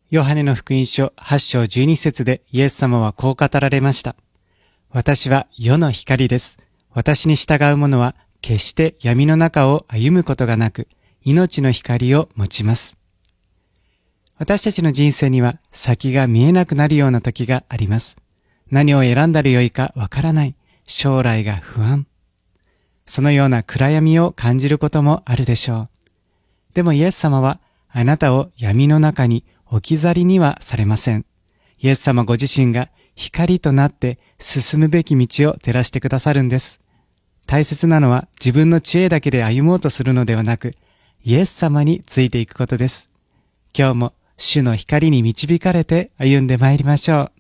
ヨハネの福音書8章12節でイエス様はこう語られました。私は世の光です。私に従う者は決して闇の中を歩むことがなく、命の光を持ちます。私たちの人生には先が見えなくなるような時があります。何を選んだらよいかわからない。将来が不安。そのような暗闇を感じることもあるでしょう。でもイエス様はあなたを闇の中に置き去りにはされません。イエス様ご自身が光となって進むべき道を照らしてくださるんです。大切なのは自分の知恵だけで歩もうとするのではなく、イエス様についていくことです。今日も主の光に導かれて歩んでまいりましょう。